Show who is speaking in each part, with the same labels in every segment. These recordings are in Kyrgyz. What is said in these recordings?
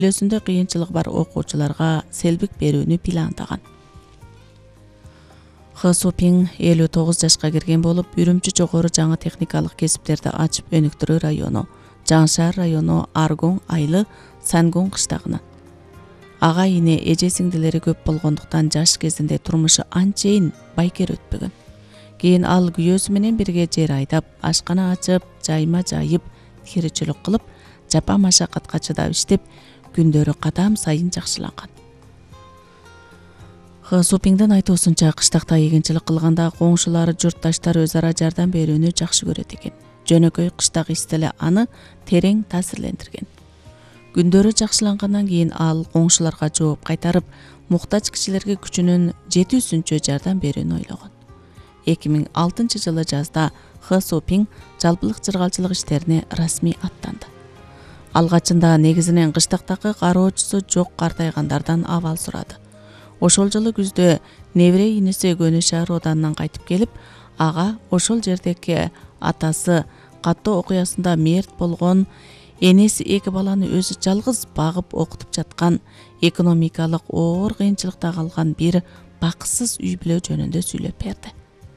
Speaker 1: өлөсүндө кыйынчылыгы бар окуучуларга селбик берүүнү пландаган. Хы Супин 59 жашка кирген болуп, Үрүмчү жогору жаңы техникалык кесиптерди ачып өнүктүрүү району, Жаңшаар району Аргун, Айлы, Сангун кыштагынан. Ага ине эже сиңдилери көп болгондуктан жаш кезинде турмушу анчейин байкер өтпөгөн. Кийин ал күйөөсү менен бирге жер айдап, ашкана ачып, жайма жайып, тиричилик кылып, жапа машакатка чыдап иштеп, күндөрү кадам сайын жакшыланган. Хы Супиңдин айтуусунча, кыштакта эгинчилик кылганда коңшулары, журтташтар өз ара жардам берүүнү жакшы көрөт экен. Жөнөкөй кыштак ист эле аны терең таасирлендирген. Күндөрү жакшылангандан кийин ал коңшуларга жооп кайтарып, муктаж кишилерге күчүнүн жетүүсүнчө жардам берүүнү ойлогон. 2006-жылы жазда Хы Супин жалпылык жыргалчылык иштерине расмий аттанды. Алгачында негизинен кыштактагы кароочусу жок картайгандардан абал сурады. Ошол жылы күздө небере иниси Көнү шаар оданынан кайтып келип, ага ошол жердеги атасы каттоо окуясында мерт болгон, энеси 2 баланы өзү жалгыз багып окутуп жаткан, экономикалык оор кыйынчылыкта калган бир бакытсыз үй бүлө жөнүндө сүйлөп берди.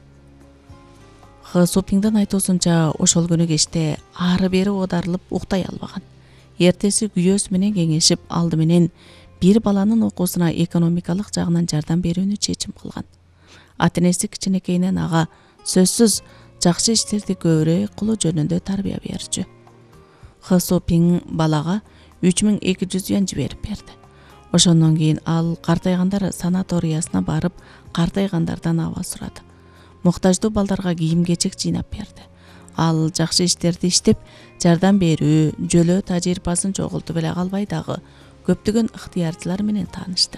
Speaker 1: Хы Супиңдин айтуусунча, ошол күнү кечте ары бери оодарылып уктай албаган. Эртеси күйөөсү менен кеңешип, алды менен бир баланын окуусуна экономикалык жагынан жардам берүүнү чечим кылган. Ата-энеси кичинекейинен ага сөзсүз жакшы иштерди көбүрөөк кылуу жөнүндө тарбия берчү. Хы Супин балага 3200 юан жиберип берди. Ошондон кийин ал картайгандар санаториясына барып, картайгандардан аба сурады. Муктаждуу балдарга кийим-кечек жыйнап берди. Ал жакшы иштерди иштеп, жардам берүү, жөлөө тажрыйбасын чогултуп эле калбай дагы көптөгөн ыктыярчылар менен таанышты.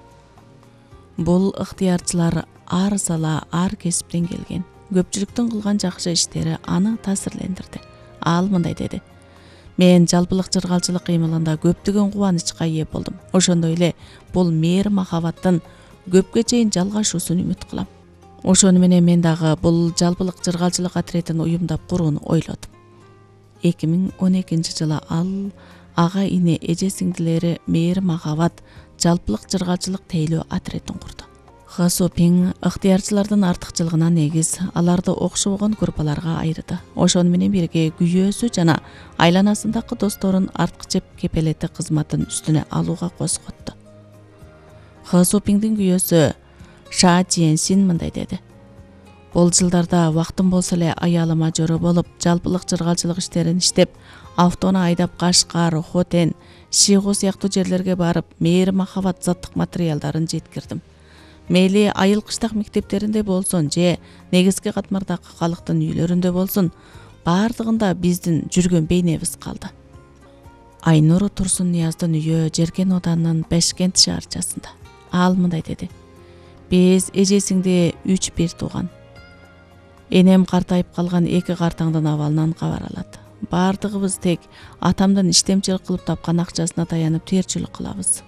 Speaker 1: Бул ыктыярчылар ар сала, ар кесиптен келген. Көпчүлүктүн кылган жакшы иштери аны таасирлендирди. Ал мындай деди: "Мен жалпылык жыргалчылык кыймылында көптөгөн кубанычка ээ болдум. Ошондой эле бул мээр махабаттын көпкө чейин жалгашуусун үмүт кылам. Ошону менен мен дагы бул жалпылык жыргалчылык отретин уюмдап курууну ойлодум." 2012-жылы ал ага ине эже сиңдилери мээр махабат жалпылык жыргалчылык тейлөө отретин курду. Хы Супин ыктыярчылардын артыкчылыгына негиз аларды окшобогон группаларга айырды. Ошону менен бирге күйөөсү жана айланасындагы досторун арткычеп кепелети кызматын үстүнө алууга козготту. Хы Супиңдин күйөөсү Ша Жиенсин мындай деди: "Бул жылдарда убактым болсо эле аялыма жоро болуп, жалпылык жыргалчылык иштерин иштеп, автону айдап Кашкар, Хотен, Шигу сыяктуу жерлерге барып, мээр махабат заттык материалдарын жеткирдим. Мейли айыл кыштак мектептеринде болсун же негизги катмардагы калктын үйлөрүндө болсун, бардыгында биздин жүргөн бейнебиз калды." Айнур Турсуннияздын үйү Жеркен оданынын Бешкент шаарчасында. Ал мындай деди: "Биз эжесиңди 3-1 тууган. Энем картайып калган 2 картаңдын абалынан кабар алат. Бардыгыбыз тек атамдын иштемчилик кылып тапкан акчасына таянып тээрчилик кылабыз."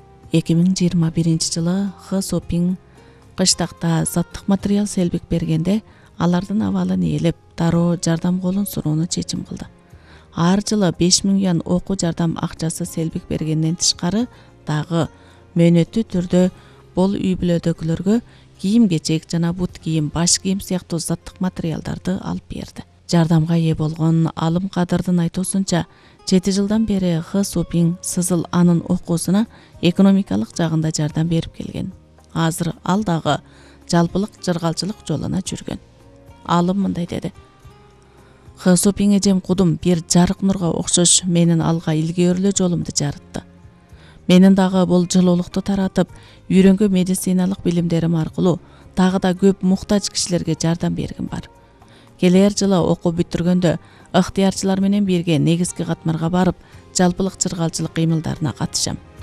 Speaker 1: 2021-жылы Хы Супин кыштакта заттык материал селбик бергенде, алардын абалын ээлеп, дароо жардам колун суроону чечим кылды. Ар жылы 5000 юан окуу жардам акчасы селбик бергенден тышкары, дагы мөөнөттүү түрдө бул үй бүлөдөгүлөргө кийим-кечек жана бут кийим, баш кийим сыяктуу заттык материалдарды алып берди. Жардамга ээ болгон Алым Кадырдын айтуусунча, 7 жылдан бери Хы Супин Сызыл анын окуусуна экономикалык жагында жардам берип келген. Азыр ал дагы жалпылык жыргалчылык жолуна жүргөн. Алым мындай деди: "Хы Супин эжем кудум бир жарык нурга окшош менин алга илгөөрлөө жолумду жарытты. Менин дагы бул жылуулукту таратып, үйрөнгөн медициналык билимдерим аркылуу дагы да көп муктаж кишилерге жардам бергим бар. Келер жылы окуу бүтүргөндө ыктыярчылар менен бирге негизги катмарга барып, жалпылык жыргалчылык кыймылдарына катышам.